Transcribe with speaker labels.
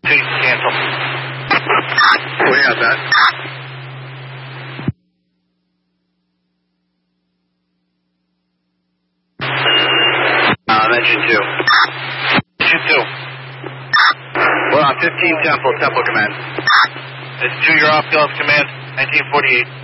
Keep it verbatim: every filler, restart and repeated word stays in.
Speaker 1: Please cancel.
Speaker 2: We have that.
Speaker 1: Uh, engine two. Engine two. We're on fifteen Temple, Temple Command. It's two, you're off, Gulf Command, nineteen forty-eight.